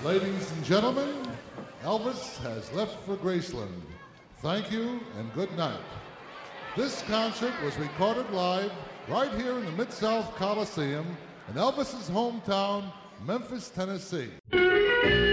Ladies and gentlemen, Elvis has left for Graceland. Thank you and good night. This concert was recorded live right here in the Mid-South Coliseum in Elvis's hometown, Memphis, Tennessee.